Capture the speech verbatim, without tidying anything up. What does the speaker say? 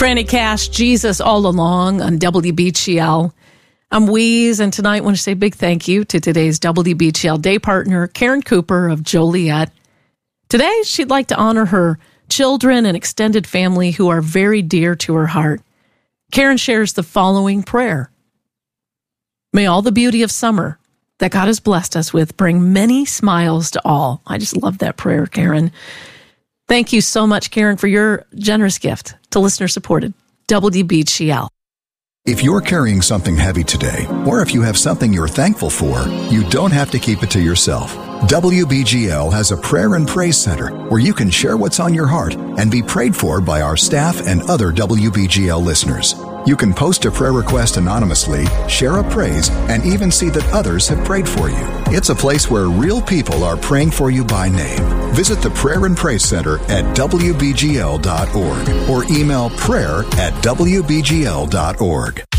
Franny Cash, Jesus All Along on W B G L. I'm Weeze, and tonight I want to say a big thank you to today's W B G L day partner, Karen Cooper of Joliet. Today, she'd like to honor her children and extended family who are very dear to her heart. Karen shares the following prayer. May all the beauty of summer that God has blessed us with bring many smiles to all. I just love that prayer, Karen. Thank you so much, Karen, for your generous gift to listener-supported W B G L. If you're carrying something heavy today, or if you have something you're thankful for, you don't have to keep it to yourself. W B G L has a prayer and praise center where you can share what's on your heart and be prayed for by our staff and other W B G L listeners. You can post a prayer request anonymously, share a praise, and even see that others have prayed for you. It's a place where real people are praying for you by name. Visit the Prayer and Praise Center at W B G L dot org or email prayer at W B G L dot org.